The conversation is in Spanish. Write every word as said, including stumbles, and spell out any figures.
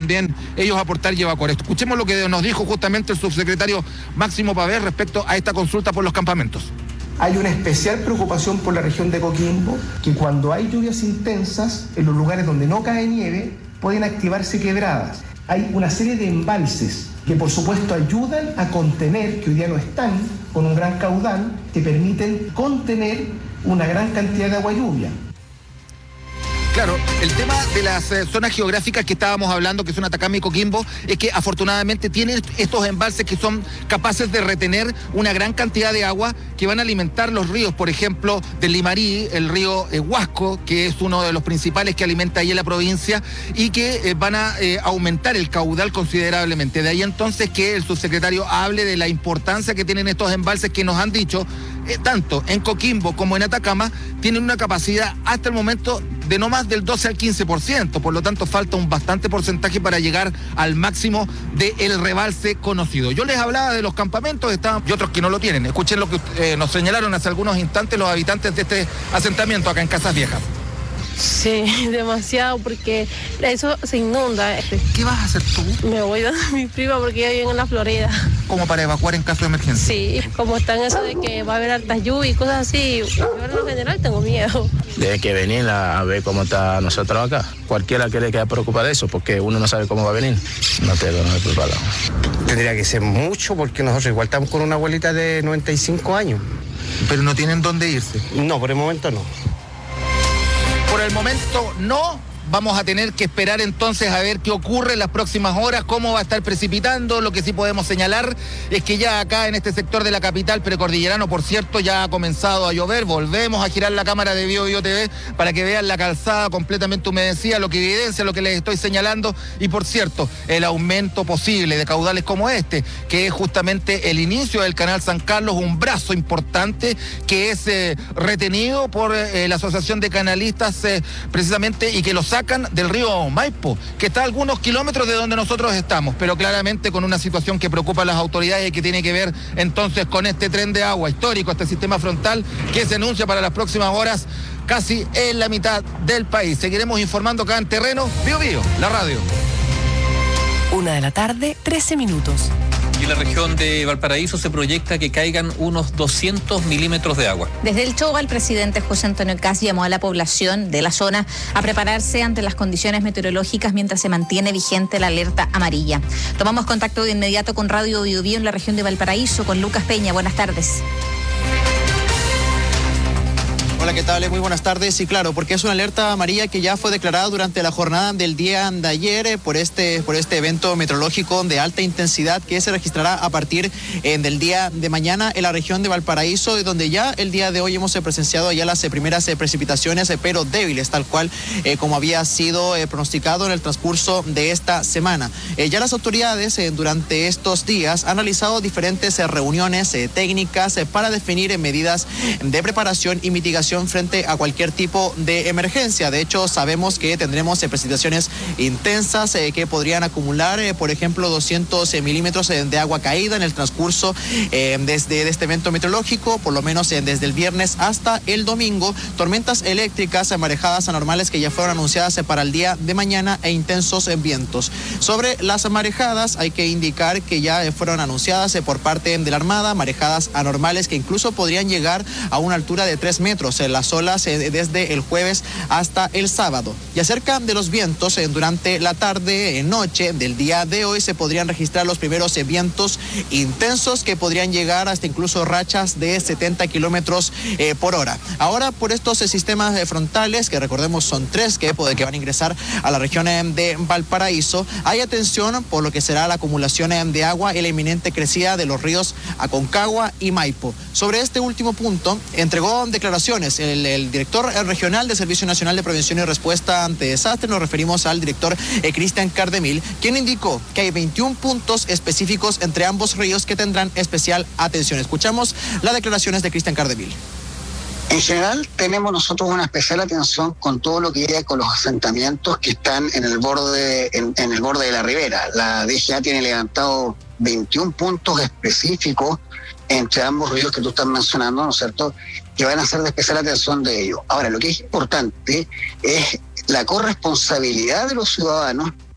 también ellos aportar y evacuar esto. Escuchemos lo que nos dijo justamente el subsecretario Máximo Pavés respecto a esta consulta por los campamentos. Hay una especial preocupación por la región de Coquimbo, que cuando hay lluvias intensas, en los lugares donde no cae nieve, pueden activarse quebradas. Hay una serie de embalses que por supuesto ayudan a contener, que hoy día no están con un gran caudal, que permiten contener una gran cantidad de agua lluvia. Claro, el tema de las eh, zonas geográficas que estábamos hablando, que son Atacama y Coquimbo, es que afortunadamente tienen estos embalses que son capaces de retener una gran cantidad de agua que van a alimentar los ríos, por ejemplo, del Limarí, el río eh, Huasco, que es uno de los principales que alimenta ahí en la provincia, y que eh, van a eh, aumentar el caudal considerablemente. De ahí entonces que el subsecretario hable de la importancia que tienen estos embalses que nos han dicho, eh, tanto en Coquimbo como en Atacama, tienen una capacidad hasta el momento de no más del doce al quince por ciento, por lo tanto falta un bastante porcentaje para llegar al máximo del rebalse conocido. Yo les hablaba de los campamentos estaban, y otros que no lo tienen. Escuchen lo que eh, nos señalaron hace algunos instantes los habitantes de este asentamiento acá en Casas Viejas. Sí, demasiado, porque eso se inunda. ¿Qué vas a hacer tú? Me voy a mi prima porque ella vive en la Florida. ¿Como para evacuar en caso de emergencia? Sí, como está en eso de que va a haber altas lluvias y cosas así, yo en lo general tengo miedo. Tiene que venir a ver cómo está nosotros acá. Cualquiera que le quede preocupado de eso, porque uno no sabe cómo va a venir. No tengo no me preparado. Tendría que ser mucho, porque nosotros igual estamos con una abuelita de noventa y cinco años. ¿Pero no tienen dónde irse? No, por el momento no. Por el momento no. Vamos a tener que esperar entonces a ver qué ocurre en las próximas horas, cómo va a estar precipitando. Lo que sí podemos señalar es que ya acá en este sector de la capital precordillerano, por cierto, ya ha comenzado a llover. Volvemos a girar la cámara de Bio Bio T V para que vean la calzada completamente humedecida, lo que evidencia lo que les estoy señalando. Y por cierto, el aumento posible de caudales como este, que es justamente el inicio del canal San Carlos, un brazo importante que es eh, retenido por eh, la Asociación de Canalistas eh, precisamente, y que lo sacan del río Maipo, que está a algunos kilómetros de donde nosotros estamos, pero claramente con una situación que preocupa a las autoridades y que tiene que ver entonces con este tren de agua histórico, este sistema frontal que se anuncia para las próximas horas casi en la mitad del país. Seguiremos informando acá en terreno. Bio Bio, la radio. Una de la tarde, trece minutos. Y en la región de Valparaíso se proyecta que caigan unos doscientos milímetros de agua. Desde el Choga, el presidente José Antonio Kast llamó a la población de la zona a prepararse ante las condiciones meteorológicas mientras se mantiene vigente la alerta amarilla. Tomamos contacto de inmediato con Radio Bio Bio en la región de Valparaíso, con Lucas Peña. Buenas tardes. Hola, ¿qué tal? Muy buenas tardes. Y claro, porque es una alerta amarilla que ya fue declarada durante la jornada del día de ayer eh, por este por este evento meteorológico de alta intensidad que se registrará a partir eh, del día de mañana en la región de Valparaíso, donde ya el día de hoy hemos eh, presenciado ya las eh, primeras eh, precipitaciones, eh, pero débiles, tal cual eh, como había sido eh, pronosticado en el transcurso de esta semana. Eh, ya las autoridades eh, durante estos días han realizado diferentes eh, reuniones eh, técnicas eh, para definir eh, medidas de preparación y mitigación frente a cualquier tipo de emergencia. De hecho, sabemos que tendremos eh, precipitaciones intensas eh, que podrían acumular, eh, por ejemplo, doscientos eh, milímetros eh, de agua caída en el transcurso eh, desde de este evento meteorológico, por lo menos eh, desde el viernes hasta el domingo. Tormentas eléctricas, eh, marejadas anormales que ya fueron anunciadas eh, para el día de mañana e intensos eh, vientos. Sobre las marejadas, hay que indicar que ya eh, fueron anunciadas eh, por parte de la Armada, marejadas anormales que incluso podrían llegar a una altura de tres metros. En las olas eh, desde el jueves hasta el sábado. Y acerca de los vientos, eh, durante la tarde, eh, noche del día de hoy se podrían registrar los primeros eh, vientos intensos que podrían llegar hasta incluso rachas de setenta kilómetros eh, por hora. Ahora, por estos eh, sistemas eh, frontales, que recordemos son tres que, que van a ingresar a la región eh, de Valparaíso, hay atención por lo que será la acumulación eh, de agua y la inminente crecida de los ríos Aconcagua y Maipo. Sobre este último punto, entregó declaraciones El, el director regional de Servicio Nacional de Prevención y Respuesta ante Desastres. Nos referimos al director eh, Cristian Cardemil, quien indicó que hay veintiún puntos específicos entre ambos ríos que tendrán especial atención. Escuchamos las declaraciones de Cristian Cardemil. En general tenemos nosotros una especial atención con todo lo que llega con los asentamientos que están en el borde en, en el borde de la ribera. La D G A tiene levantado veintiún puntos específicos entre ambos ríos que tú estás mencionando, ¿no es cierto?, que van a ser de especial atención de ellos. Ahora, lo que es importante es la corresponsabilidad de los ciudadanos